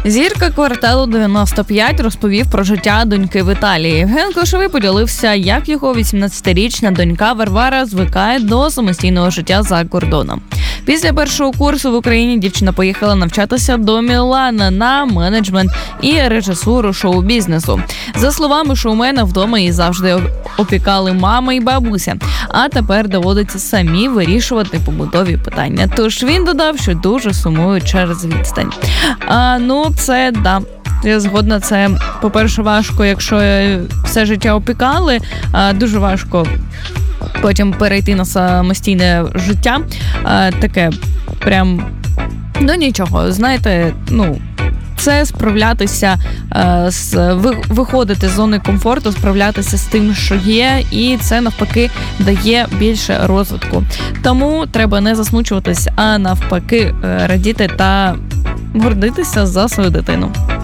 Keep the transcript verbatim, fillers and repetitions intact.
Зірка «Кварталу дев'яносто п'ять» розповів про життя доньки в Італії. Євген Кошовий поділився, як його вісімнадцятирічна донька Варвара звикає до самостійного життя за кордоном. Після першого курсу в Україні дівчина поїхала навчатися до Мілана на менеджмент і режисуру шоу-бізнесу. За словами шоумена, вдома її завжди опікали мама і бабуся, а тепер доводиться самі вирішувати побутові питання. Тож він додав, що дуже сумує через відстань. А, ну, це, да, я згодна, це, по-перше, важко, якщо все життя опікали, а дуже важко потім перейти на самостійне життя. А, таке прям, ну нічого, знаєте, ну, це справлятися, е, з, виходити з зони комфорту, справлятися з тим, що є, і це навпаки дає більше розвитку. Тому треба не засмучуватись, а навпаки радіти та гордитися за свою дитину.